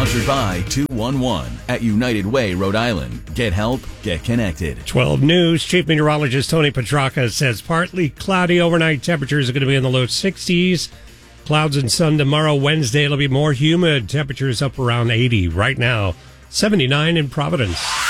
Sponsored by 211 at United Way, Rhode Island. Get help, get connected. 12 News. Chief Meteorologist Tony Petracca says partly cloudy overnight. Temperatures are going to be in the low 60s. Clouds and sun tomorrow. Wednesday, it'll be more humid. Temperatures up around 80. Right now, 79 in Providence.